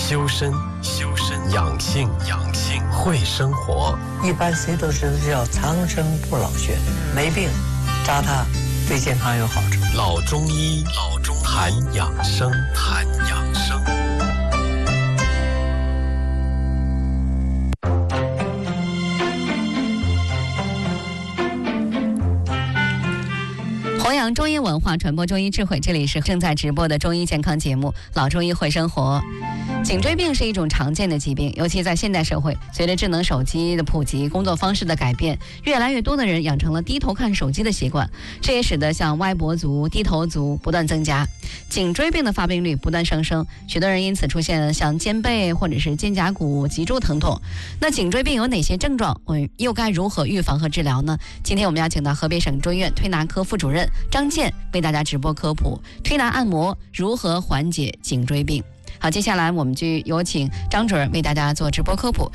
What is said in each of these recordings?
修身养性会生活。 一般谁都知道叫长生不老穴，没病扎它对健康有好处。 老中医谈养生。 弘扬中医文化，传播中医智慧，这里是正在直播的中医健康节目《老中医会生活》。颈椎病是一种常见的疾病，尤其在现代社会，随着智能手机的普及，工作方式的改变，越来越多的人养成了低头看手机的习惯，这也使得像歪脖族、低头族不断增加，颈椎病的发病率不断上升，许多人因此出现像肩背或者是肩胛骨脊柱疼痛。那颈椎病有哪些症状？又该如何预防和治疗呢？今天我们要请到河北省中医院推拿科副主任张健为大家直播科普推拿按摩如何缓解颈椎病。好，接下来我们就有请张主任为大家做直播科普。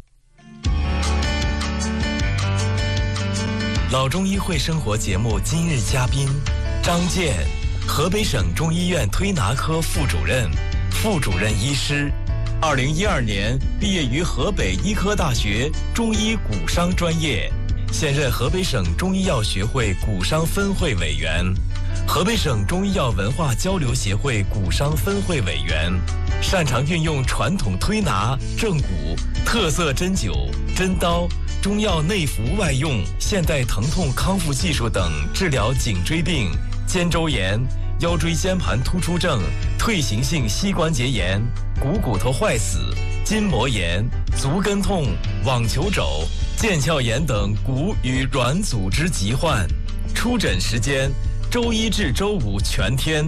老中医会生活节目今日嘉宾张健，河北省中医院推拿科副主任医师，2012年毕业于河北医科大学中医骨伤专业，现任河北省中医药学会骨伤分会委员，河北省中医药文化交流协会骨伤分会委员，擅长运用传统推拿、正骨、特色针灸、针刀、中药内服外用、现代疼痛康复技术等治疗颈椎病、肩周炎、腰椎间盘突出症、退行性膝关节炎、股头坏死、筋膜炎、足跟痛、网球肘、腱鞘炎等骨与软组织疾患。出诊时间周一至周五全天。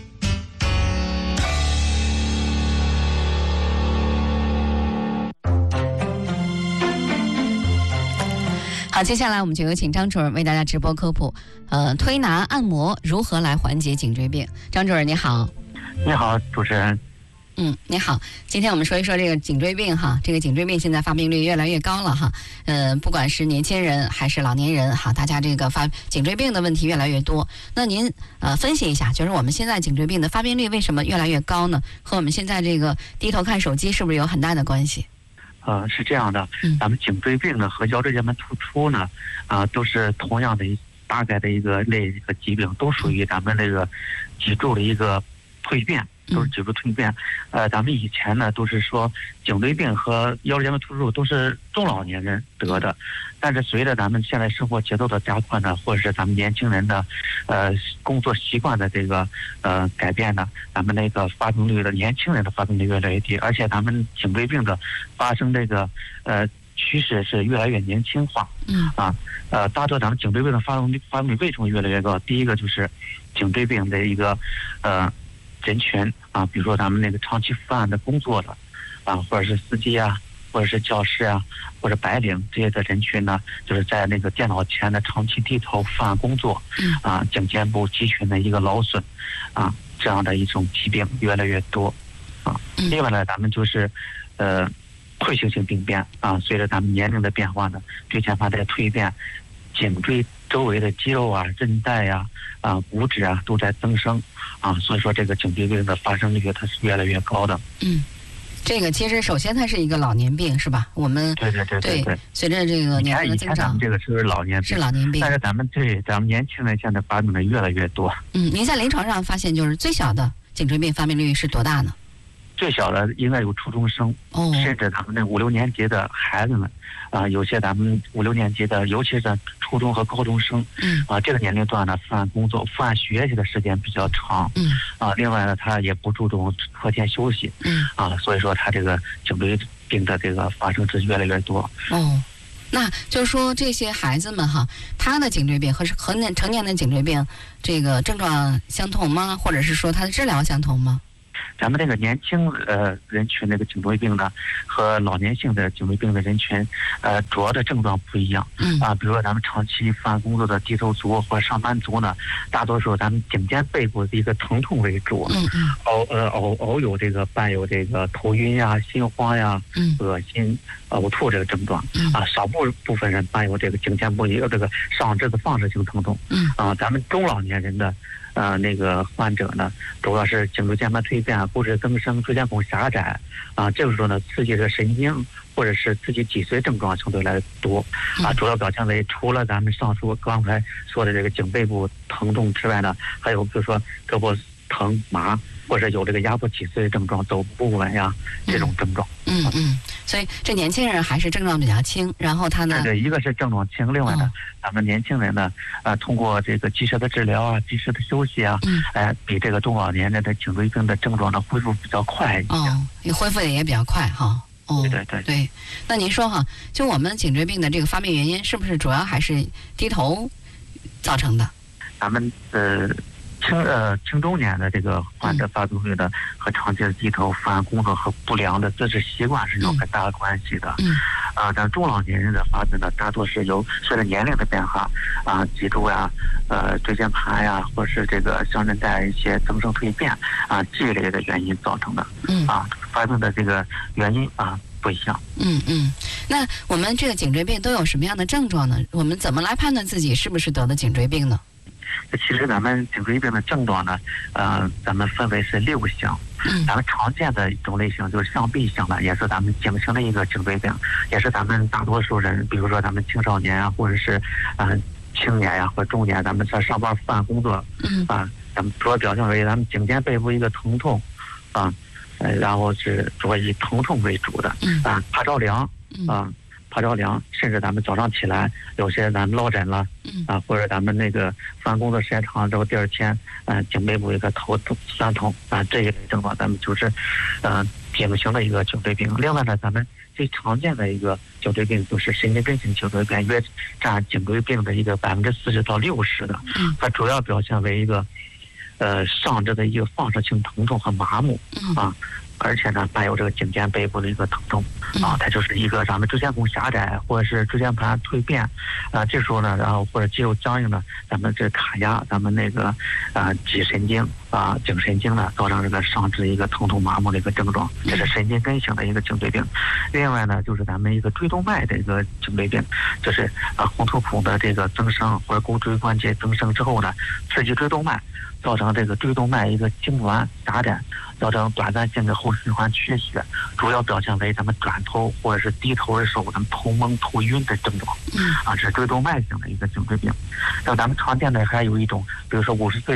好，接下来我们就有请张主任为大家直播科普推拿按摩如何来缓解颈椎病。张主任你好。 你好，主持人。 你好，今天我们说一说这个颈椎病哈，这个颈椎病现在发病率越来越高了哈，不管是年轻人还是老年人哈，大家这个发颈椎病的问题越来越多。那您分析一下，就是我们现在颈椎病的发病率为什么越来越高呢？和我们现在这个低头看手机是不是有很大的关系？ 是这样的，咱们颈椎病呢和腰椎间盘突出呢，都是同样的大概的一个疾病，都属于咱们这个脊柱的一个蜕变。都是脊柱蜕变，咱们以前呢都是说颈椎病和腰椎间盘突出都是中老年人得的，但是随着咱们现在生活节奏的加快呢，或者是咱们年轻人的工作习惯的这个改变呢，咱们那个发病率的年轻人的发病率越来越低，而且咱们颈椎病的发生这个趋势是越来越年轻化。大多咱们颈椎病的发病率为什么越来越高？第一个就是颈椎病的一个人群比如说咱们那个长期伏案的工作的或者是司机或者是教师或者白领这些的人群呢，就是在那个电脑前的长期低头伏案工作颈肩部肌群的一个劳损这样的一种疾病越来越多另外呢，咱们就是退行性病变随着咱们年龄的变化呢，椎间盘在蜕变，颈椎周围的肌肉韧带骨质都在增生所以说这个颈椎病的发生率它是越来越高的。 这个其实首先它是一个老年病是吧？我们对， 随着这个年龄的增长， 以前咱们这个是老年病， 是老年病， 但是咱们年轻人现在发病的越来越多。 您在临床上发现就是最小的颈椎病发病率是多大呢？ 最小的应该有初中生，甚至咱们那5、6年级的孩子们有些咱们5、6年级的，尤其是初中和高中生，这个年龄段呢，伏案工作、伏案学习的时间比较长，另外呢，他也不注重课间休息，所以说他这个颈椎病的这个发生是越来越多。 那就是说这些孩子们哈，他的颈椎病和成年的颈椎病这个症状相同吗？或者是说他的治疗相同吗？ 咱们这个年轻人群那个颈椎病呢，和老年性的颈椎病的人群，主要的症状不一样。比如说咱们长期伏案工作的低头族或上班族呢，大多数咱们颈肩背部的一个疼痛为主，偶有这个伴有这个头晕心慌恶心、呕吐这个症状。少部分人伴有这个颈肩部也有这个上肢的放射性疼痛。咱们中老年人的那个患者呢，主要是颈椎间盘突变、骨质增生、椎间孔狭窄这个时候呢，刺激的神经或者是刺激脊髓症状相对来多主要表现为除了咱们上述刚才说的这个颈背部疼痛之外呢，还有比如说胳膊疼麻，或者有这个压迫脊髓的症状、走不稳呀这种症状。 所以这年轻人还是症状比较轻，然后他呢， 对，一个是症状轻，另外呢，咱们年轻人呢，通过这个及时的治疗及时的休息比这个中老年人的颈椎病的症状呢恢复比较快一些。 恢复的也比较快哈。对。那您说哈，就我们颈椎病的这个发病原因，是不是主要还是低头造成的？ 咱们青中年的这个患者发病率呢，和长期的低头、伏案工作和不良的姿势习惯是有很大的关系的。但中老年人的发病呢，大多是由随着年龄的变化脊柱椎间盘或者是这个上韧带一些增生蜕变这类的原因造成的。发病的这个原因不一样。 那我们这个颈椎病都有什么样的症状呢？我们怎么来判断自己是不是得了颈椎病呢？ 其实咱们颈椎病的症状呢，咱们分为是6项。咱们常见的一种类型就是上臂型的，也是咱们颈型的一个颈椎病，也是咱们大多数人，比如说咱们青少年或者是青年或者中年，咱们在上班伏案工作咱们主要表现为咱们颈肩背部一个疼痛然后是主要以疼痛为主的怕着凉甚至咱们早上起来有些咱们落枕了或者咱们那个伏案工作时间长了之后，第二天颈背部一个头酸痛这一类症状，咱们就是颈型的一个颈椎病。另外呢，咱们最常见的一个颈椎病就是神经根性颈椎病，约占颈椎病的一个40%到60%的。它主要表现为一个上肢的一个放射性疼痛和麻木而且呢，伴有这个颈肩背部的一个疼痛它就是一个咱们椎间孔狭窄或者是椎间盘蜕变这时候呢，然后或者肌肉僵硬呢，咱们这卡压咱们那个脊神经颈神经呢，造成这个上肢一个疼痛麻木的一个症状，这是神经根性的一个颈椎病。另外呢，就是咱们一个椎动脉的一个颈椎病，就是红突孔的这个增生或者骨椎关节增生之后呢，刺激椎动脉，造成这个椎动脉一个痉挛狭窄，造成短暂性的后循环缺血，主要表现为咱们转头或者是低头的时候，咱们头蒙头晕的症状这是椎动脉型的一个颈椎病。那咱们常见的还有一种，比如说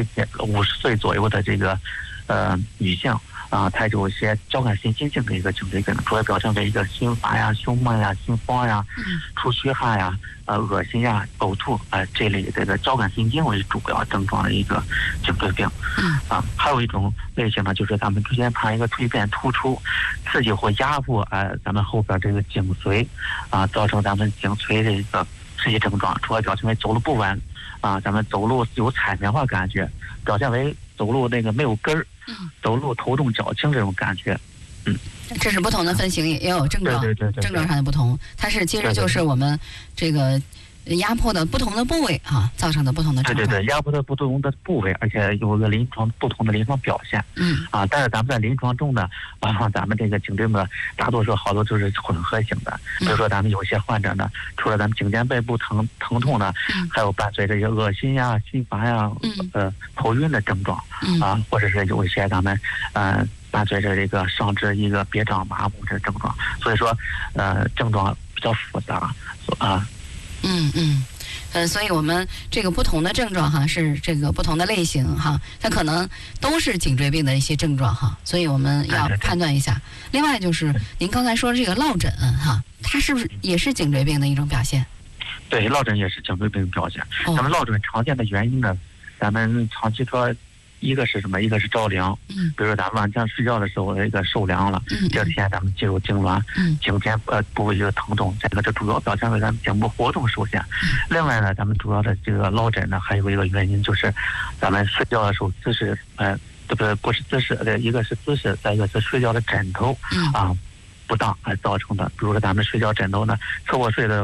50岁左右的这个女性它有一些交感神经性的一个颈椎病，主要表现为一个心烦胸闷心慌出虚汗恶心呕吐这类这个交感神经为主要症状的一个颈椎病还有一种类型呢，就是咱们椎间盘一个蜕变突出，刺激或压迫咱们后边这个颈髓造成咱们颈髓的一个刺激症状，主要表现为走路不稳咱们走路有踩棉花感觉，表现为走路那个没有根儿走路头重脚轻这种感觉这是不同的分型，也有症状， 对症状上的不同。它是其实就是我们这个压迫的不同的部位造成的不同的症状。 对，压迫的不同的部位，而且有个不同的临床表现。但是咱们在临床中呢，咱们这个颈椎呢，大多数好多就是混合型的。比如说咱们有些患者呢，除了咱们颈肩背部疼痛呢，还有伴随着一些恶心心烦头晕的症状或者是有一些咱们伴随着这个上肢一个憋胀麻木这症状，所以说症状比较复杂所以我们这个不同的症状是这个不同的类型它可能都是颈椎病的一些症状所以我们要判断一下。另外就是您刚才说的这个落枕它是不是也是颈椎病的一种表现？ 对，落枕也是颈椎病表现。咱们落枕常见的原因呢，咱们长期说一个是什么？一个是着凉，比如说咱们晚上睡觉的时候那个受凉了，第二天咱们肌肉痉挛，颈肩部位一个疼痛，这主要表现为咱们颈部活动受限。另外呢，咱们主要的这个落枕呢，还有一个原因就是咱们睡觉的时候姿势不是姿势一个是姿势，再一个是睡觉的枕头不当造成的。比如说咱们睡觉枕头呢，侧卧睡的